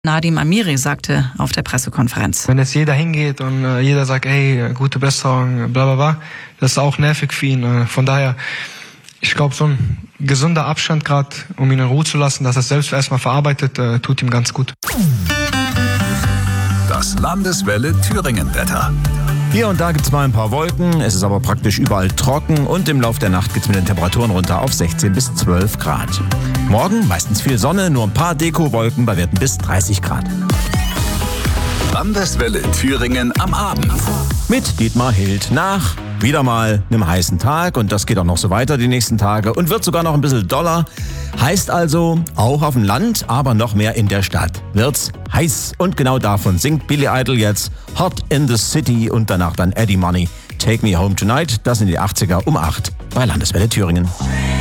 Nadim Amiri sagte auf der Pressekonferenz. Wenn jetzt jeder hingeht und jeder sagt, ey, gute Besserung, bla bla bla, das ist auch nervig für ihn. Von daher, ich glaube, so ein gesunder Abstand gerade, um ihn in Ruhe zu lassen, dass er es selbst erstmal verarbeitet, tut ihm ganz gut. Das Landeswelle Thüringen-Wetter. Hier und da gibt es mal ein paar Wolken, es ist aber praktisch überall trocken und im Laufe der Nacht geht es mit den Temperaturen runter auf 16 bis 12 Grad. Morgen meistens viel Sonne, nur ein paar Dekowolken bei Werten bis 30 Grad. Landeswelle Thüringen am Abend. Mit Dietmar Hild nach wieder mal einem heißen Tag und das geht auch noch so weiter die nächsten Tage und wird sogar noch ein bisschen doller. Heißt also, auch auf dem Land, aber noch mehr in der Stadt wird's heiß. Und genau davon singt Billy Idol jetzt Hot in the City und danach dann Eddie Money, Take Me Home Tonight. Das sind die 80er um 8 bei Landeswelle Thüringen.